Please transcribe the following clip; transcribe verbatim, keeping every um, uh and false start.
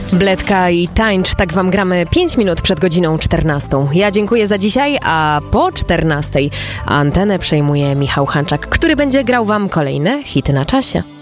Bledka i tańcz, tak wam gramy pięć minut przed godziną czternastą. Ja dziękuję za dzisiaj, a po czternastej antenę przejmuje Michał Hanczak, który będzie grał wam kolejne hity na czasie.